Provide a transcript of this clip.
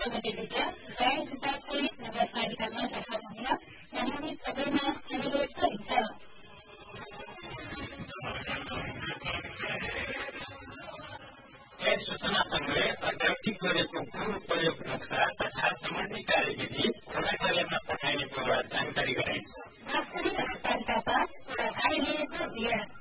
प्रगतिभित्र गाई सुधारसहित नगरपालिकामा रहन हुन सम्बन्धित सबैमा अनुरोध गरिन्छ। यस सूचनासँगै अध्याप्ति गरेको पूर्व प्रयोग नक्सा तथा सम्बन्धी कार्यविधि वडा कार्यालयमा पठाइने कुरा जानकारी गराइन्छ। नगरपालिका 5 वडा कार्यालयको